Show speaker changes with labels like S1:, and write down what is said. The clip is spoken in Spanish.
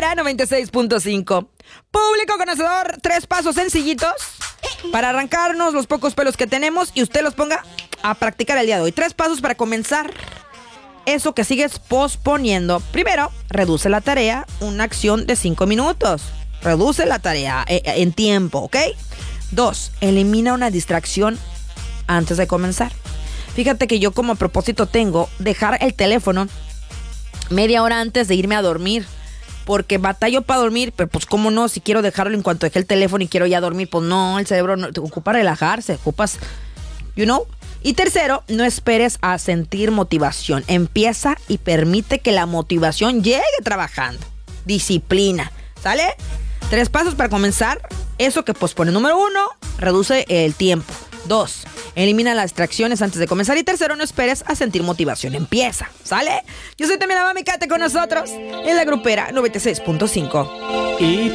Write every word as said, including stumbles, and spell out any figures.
S1: Grupera noventa y seis punto cinco. Público conocedor, tres pasos sencillitos para arrancarnos los pocos pelos que tenemos y usted los ponga a practicar el día de hoy. Tres pasos para comenzar eso que sigues posponiendo. Primero, reduce la tarea, una acción de cinco minutos. Reduce la tarea eh, en tiempo, ¿ok? Dos, elimina una distracción antes de comenzar. Fíjate que yo como propósito tengo dejar el teléfono media hora antes de irme a dormir. Porque batallo para dormir, pero pues cómo no, si quiero dejarlo en cuanto dejé el teléfono y quiero ya dormir, pues no, el cerebro no, te ocupa relajarse, ocupas, you know. Y tercero, no esperes a sentir motivación. Empieza y permite que la motivación llegue trabajando. Disciplina, ¿sale? Tres pasos para comenzar eso que pospone. Número uno, reduce el tiempo. Dos, elimina las distracciones antes de comenzar. Y tercero, no esperes a sentir motivación. Empieza, ¿sale? Yo soy también la Mami, quédate con nosotros en la Grupera noventa y seis punto cinco.
S2: Y